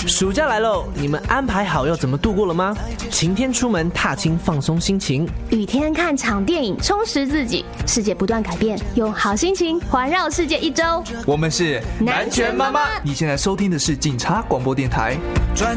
暑假来喽，你们安排好要怎么度过了吗？晴天出门踏青放松心情， 雨天看场电影充实自己。世界不断改变，用好心情环绕世界一周。 我们是南拳妈妈， 你现在收听的是警察广播电台。